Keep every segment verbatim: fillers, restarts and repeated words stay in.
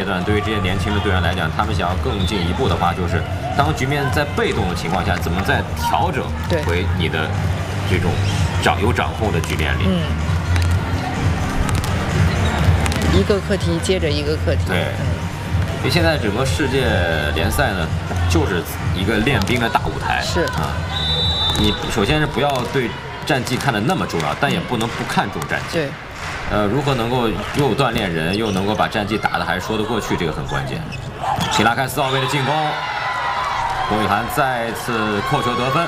段，对于这些年轻的队员来讲，他们想要更进一步的话，就是当局面在被动的情况下，怎么再调整回你的这种掌有掌控的局面里。 嗯，一个课题接着一个课题。 对，因为现在整个世界联赛呢，就是一个练兵的大舞台。 是啊，你首先是不要对战绩看得那么重要，但也不能不看重战绩。 对。 呃，如何能够又锻炼人，又能够把战绩打得还说得过去，这个很关键。请拉开四号位的进攻，龚雨涵再次扣球得分。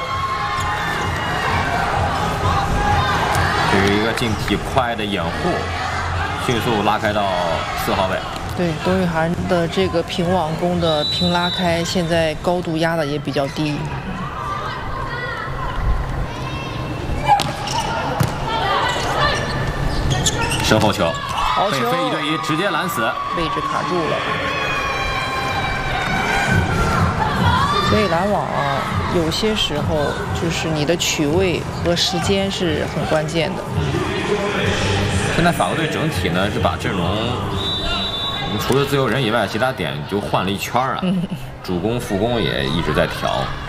这是一个进体快的掩护，迅速拉开到四号位。 对，龚雨涵的这个平网攻的平拉开，现在高度压的也比较低。 身后球， 好球， 被飞一对一直接拦死， 位置卡住了。所以拦网啊，有些时候就是你的取位和时间是很关键的。 现在法国队整体呢是把阵容除了自由人以外，其他点就换了一圈啊，嗯、主攻副攻也一直在调。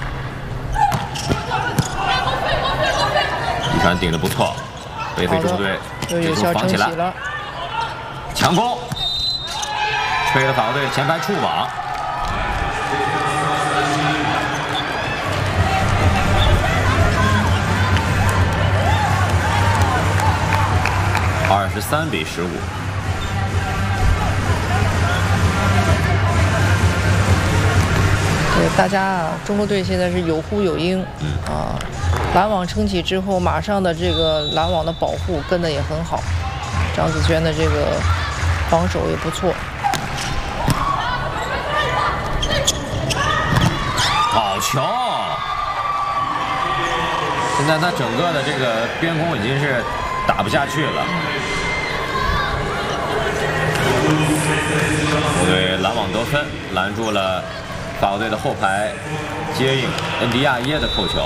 一传顶得不错，北非中队。 又有效撑起了， 强攻，吹了法国队前排触网。二十三比十五。 对大家啊，中国队现在是有呼有应，嗯啊。拦网撑起之后，马上的这个拦网的保护跟得也很好，张子萱的这个防守也不错。 好球！现在他整个的这个边攻已经是打不下去了。国队拦网得分，拦住了法国队的后排接应恩迪亚耶的扣球。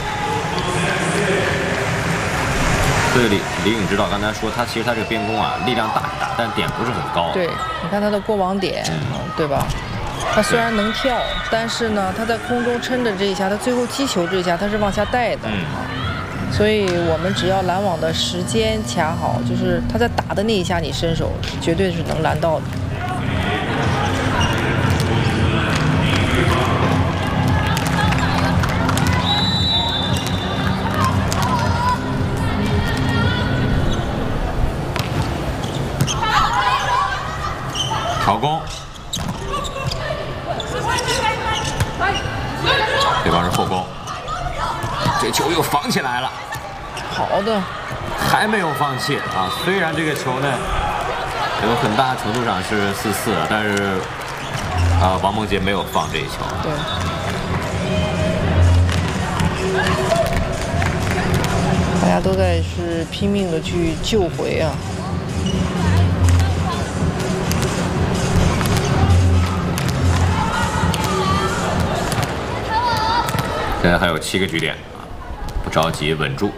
对李李颖指导刚才说，他其实他这个边攻啊，力量大是大，但点不是很高。 对，你看他的过网点，嗯、对吧？他虽然能跳，但是呢，他在空中撑着这一下，他最后击球这一下他是往下带的。嗯、所以我们只要拦网的时间卡好，就是他在打的那一下，你伸手绝对是能拦到的。 调攻，对方是后攻，这球又防起来了。 好的， 还没有放弃啊！虽然这个球呢有很大程度上是四四，但是啊，王梦洁没有放这一球。 对，大家都在是拼命的去救回啊。 现在还有七个局点啊，不着急，稳住。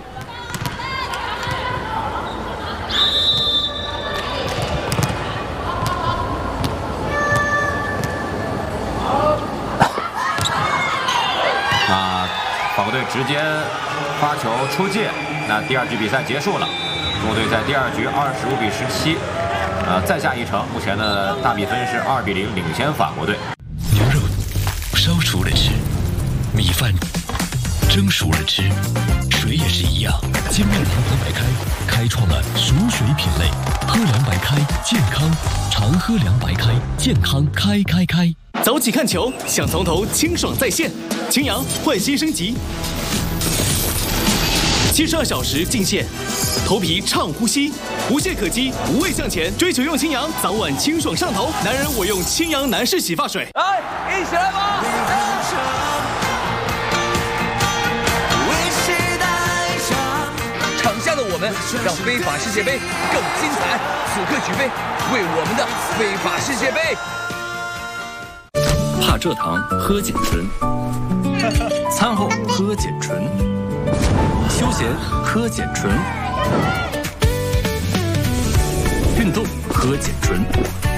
那法国队直接发球出界，那第二局比赛结束了，中国队在第二局二十五比十七，呃，再下一城，目前的大比分是二比零领先法国队。 牛肉烧熟了吃。米饭蒸熟了吃，水也是一样。金麦郎白白开，开创了熟水品类。喝凉白开，健康，常喝凉白开，健康开开开。 早起看球，想从头清爽在线。青阳焕新升级，七十二小时净线，头皮畅呼吸，无懈可击，无畏向前。追求用青阳，早晚清爽上头。男人我用青阳男士洗发水。 来，一起来吧！场下的我们，让非法世界杯更精彩。此刻举杯，为我们的非法世界杯。 怕蔗糖，喝碱醇；餐后喝碱醇；休闲喝碱醇；运动喝碱醇。